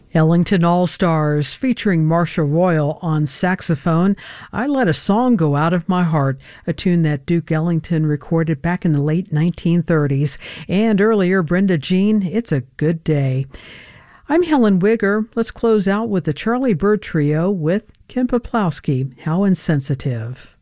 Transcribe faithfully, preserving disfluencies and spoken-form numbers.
Ellington All-Stars featuring Marcia Royal on saxophone. I Let a Song Go Out of My Heart, a tune that Duke Ellington recorded back in the late nineteen thirties. And earlier, Brenda Jean, It's a Good Day. I'm Helen Wigger. Let's close out with the Charlie Byrd Trio with Kim Poplawski, How Insensitive.